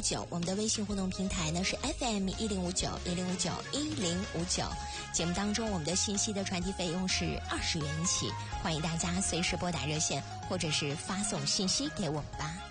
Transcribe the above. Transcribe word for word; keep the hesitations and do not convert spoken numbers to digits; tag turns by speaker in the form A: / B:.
A: 九，我们的微信互动平台呢是 F M 一零五九一零五九一零五九。节目当中我们的信息的传递费用是二十元起，欢迎大家随时拨打热线或者是发送信息给我们吧。